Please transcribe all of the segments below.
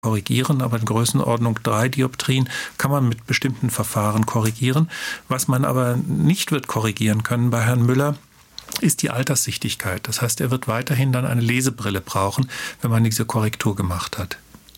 korrigieren, aber in Größenordnung 3 Dioptrien kann man mit bestimmten Verfahren korrigieren. Was man aber nicht wird korrigieren können bei Herrn Müller, ist die Alterssichtigkeit. Das heißt, er wird weiterhin dann eine Lesebrille brauchen, wenn man diese Korrektur gemacht hat.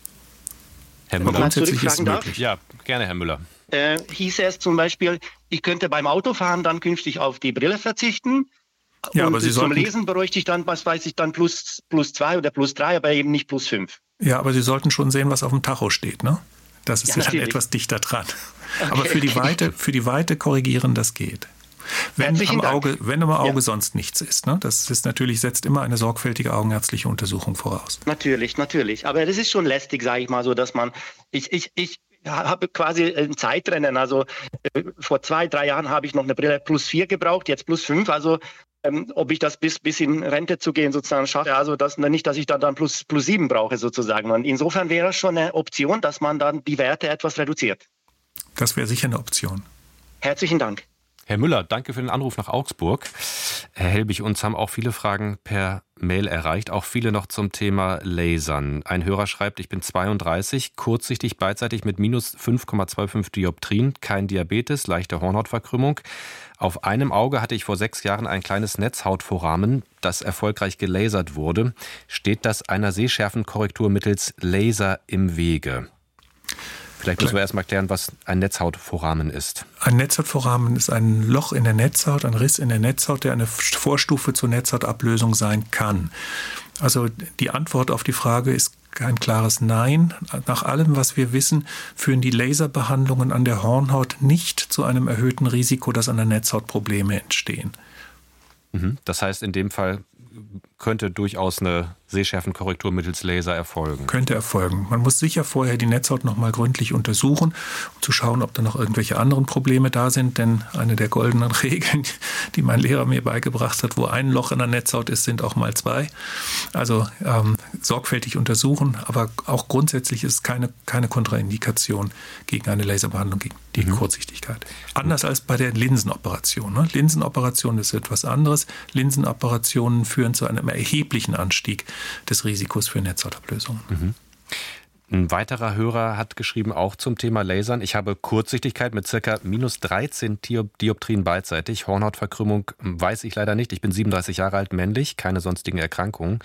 Herr Müller, grundsätzlich ist es möglich. Ja, gerne, Herr Müller. Hieß es zum Beispiel, ich könnte beim Autofahren dann künftig auf die Brille verzichten. Ja, und aber Sie zum sollten, Lesen bräuchte ich dann, was weiß ich, dann plus 2 oder plus 3, aber eben nicht plus 5. ja, aber Sie sollten schon sehen, was auf dem Tacho steht, ne? Das ist ja dann natürlich. etwas dichter dran. Okay, Aber für die Weite korrigieren, das geht. Wenn Herzlichen am Auge, Dank. wenn am Auge sonst nichts ist, ne? Das ist natürlich, setzt immer eine sorgfältige augenärztliche Untersuchung voraus. Natürlich. Aber das ist schon lästig, sage ich mal so, dass man, ich habe quasi ein Zeitrennen, also vor 2-3 Jahren habe ich noch eine Brille plus 4 gebraucht, jetzt plus 5, also ob ich das bis in Rente zu gehen sozusagen schaffe, also nicht, dass ich dann plus 7 brauche sozusagen. Und insofern wäre es schon eine Option, dass man dann die Werte etwas reduziert. Das wäre sicher eine Option. Herzlichen Dank. Herr Müller, danke für den Anruf nach Augsburg. Herr Helbig, uns haben auch viele Fragen per Mail erreicht, auch viele noch zum Thema Lasern. Ein Hörer schreibt, ich bin 32, kurzsichtig, beidseitig mit minus 5,25 Dioptrien, kein Diabetes, leichte Hornhautverkrümmung. Auf einem Auge hatte ich vor 6 Jahren ein kleines Netzhautforamen, das erfolgreich gelasert wurde. Steht das einer Sehschärfenkorrektur mittels Laser im Wege? Vielleicht müssen wir erst mal klären, was ein Netzhautforamen ist. Ein Netzhautforamen ist ein Loch in der Netzhaut, ein Riss in der Netzhaut, der eine Vorstufe zur Netzhautablösung sein kann. Also die Antwort auf die Frage ist kein klares Nein. Nach allem, was wir wissen, führen die Laserbehandlungen an der Hornhaut nicht zu einem erhöhten Risiko, dass an der Netzhaut Probleme entstehen. Das heißt, in dem Fall könnte durchaus eine Sehschärfenkorrektur mittels Laser erfolgen. Könnte erfolgen. Man muss sicher vorher die Netzhaut noch mal gründlich untersuchen, um zu schauen, ob da noch irgendwelche anderen Probleme da sind. Denn eine der goldenen Regeln, die mein Lehrer mir beigebracht hat, wo ein Loch in der Netzhaut ist, sind auch mal 2. Also sorgfältig untersuchen. Aber auch grundsätzlich ist keine Kontraindikation gegen eine Laserbehandlung gegen die Kurzsichtigkeit. Anders als bei der Linsenoperation. Ne? Linsenoperation ist etwas anderes. Linsenoperationen führen zu einem erheblichen Anstieg des Risikos für Netzhautablösungen. Ein weiterer Hörer hat geschrieben, auch zum Thema Lasern. Ich habe Kurzsichtigkeit mit ca. minus 13 Dioptrien beidseitig. Hornhautverkrümmung weiß ich leider nicht. Ich bin 37 Jahre alt, männlich, keine sonstigen Erkrankungen.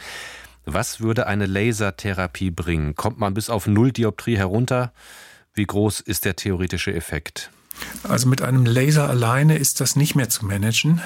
Was würde eine Lasertherapie bringen? Kommt man bis auf 0 Dioptrie herunter? Wie groß ist der theoretische Effekt? Also mit einem Laser alleine ist das nicht mehr zu managen.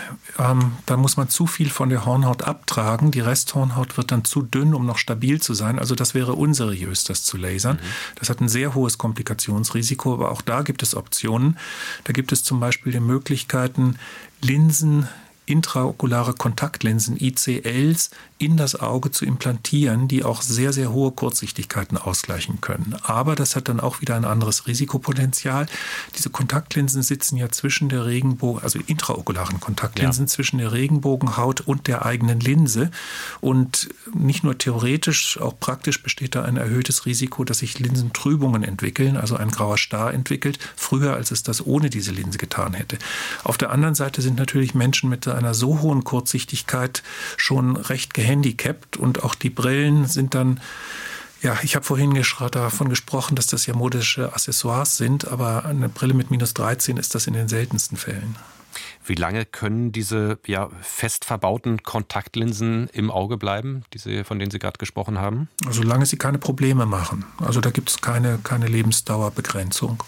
Da muss man zu viel von der Hornhaut abtragen. Die Resthornhaut wird dann zu dünn, um noch stabil zu sein. Also das wäre unseriös, das zu lasern. Das hat ein sehr hohes Komplikationsrisiko, aber auch da gibt es Optionen. Da gibt es zum Beispiel die Möglichkeiten, Linsen, intraokulare Kontaktlinsen, ICLs, in das Auge zu implantieren, die auch sehr, sehr hohe Kurzsichtigkeiten ausgleichen können. Aber das hat dann auch wieder ein anderes Risikopotenzial. Diese Kontaktlinsen sitzen ja zwischen der also intraokularen Kontaktlinsen, zwischen der Regenbogenhaut und der eigenen Linse. Und nicht nur theoretisch, auch praktisch besteht da ein erhöhtes Risiko, dass sich Linsentrübungen entwickeln, also ein grauer Star entwickelt, früher als es das ohne diese Linse getan hätte. Auf der anderen Seite sind natürlich Menschen mit einer so hohen Kurzsichtigkeit schon recht gehandicapt und auch die Brillen sind dann, ja, ich habe vorhin davon gesprochen, dass das ja modische Accessoires sind, aber eine Brille mit minus 13 ist das in den seltensten Fällen. Wie lange können diese fest verbauten Kontaktlinsen im Auge bleiben, von denen Sie gerade gesprochen haben? Solange sie keine Probleme machen. Also da gibt es keine Lebensdauerbegrenzung.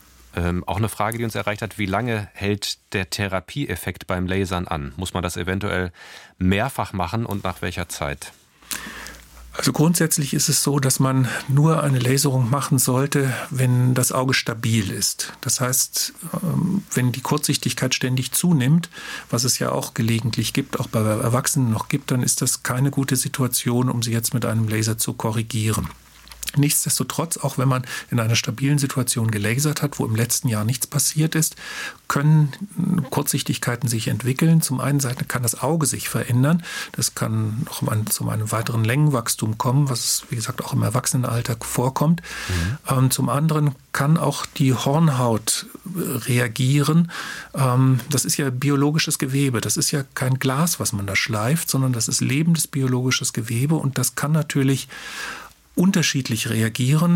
Auch eine Frage, die uns erreicht hat, wie lange hält der Therapieeffekt beim Lasern an? Muss man das eventuell mehrfach machen und nach welcher Zeit? Also grundsätzlich ist es so, dass man nur eine Laserung machen sollte, wenn das Auge stabil ist. Das heißt, wenn die Kurzsichtigkeit ständig zunimmt, was es ja auch gelegentlich gibt, auch bei Erwachsenen noch gibt, dann ist das keine gute Situation, um sie jetzt mit einem Laser zu korrigieren. Nichtsdestotrotz, auch wenn man in einer stabilen Situation gelasert hat, wo im letzten Jahr nichts passiert ist, können Kurzsichtigkeiten sich entwickeln. Zum einen kann das Auge sich verändern. Das kann noch zu einem weiteren Längenwachstum kommen, was, wie gesagt, auch im Erwachsenenalter vorkommt. Zum anderen kann auch die Hornhaut reagieren. Das ist ja biologisches Gewebe. Das ist ja kein Glas, was man da schleift, sondern das ist lebendes biologisches Gewebe und das kann natürlich unterschiedlich reagieren.